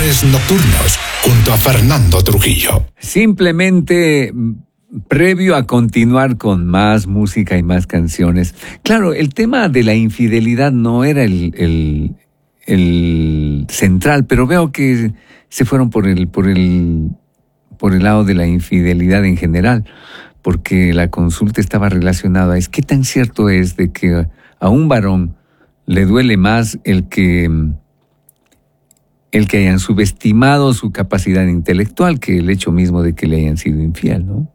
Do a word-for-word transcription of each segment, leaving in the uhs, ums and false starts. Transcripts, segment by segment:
Amores Nocturnos, junto a Fernando Trujillo. Simplemente, previo a continuar con más música y más canciones, claro, el tema de la infidelidad no era el, el, el central, pero veo que se fueron por el, por el, por el lado de la infidelidad en general, porque la consulta estaba relacionada a es qué tan cierto es de que a un varón le duele más el que el que hayan subestimado su capacidad intelectual que el hecho mismo de que le hayan sido infiel, ¿no?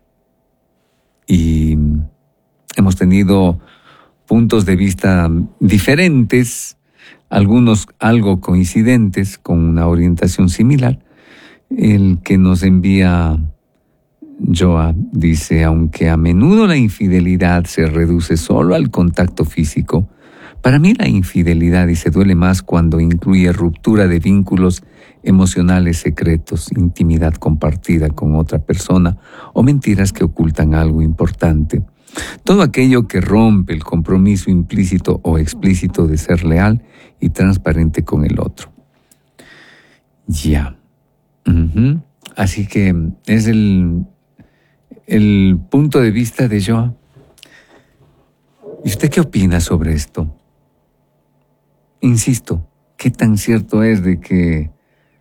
Y hemos tenido puntos de vista diferentes, algunos algo coincidentes, con una orientación similar. El que nos envía Joa dice, aunque a menudo la infidelidad se reduce solo al contacto físico, para mí la infidelidad, dice, duele más cuando incluye ruptura de vínculos emocionales secretos, intimidad compartida con otra persona o mentiras que ocultan algo importante. Todo aquello que rompe el compromiso implícito o explícito de ser leal y transparente con el otro. Ya. Uh-huh. Así que es el, el punto de vista de Joa. ¿Y usted qué opina sobre esto? Insisto, ¿qué tan cierto es de que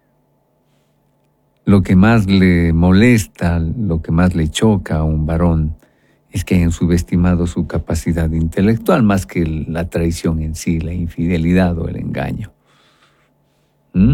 lo que más le molesta, lo que más le choca a un varón es que hayan subestimado su capacidad intelectual más que la traición en sí, la infidelidad o el engaño? ¿Mm?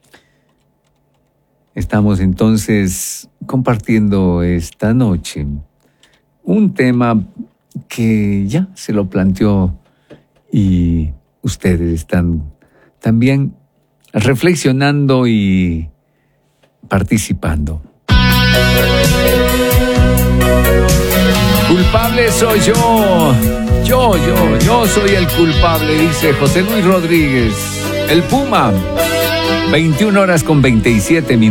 Estamos entonces compartiendo esta noche un tema que ya se lo planteó y ustedes están también reflexionando y participando. Culpable soy yo, yo, yo, yo soy el culpable, dice José Luis Rodríguez, el Puma. veintiuna horas con veintisiete minutos.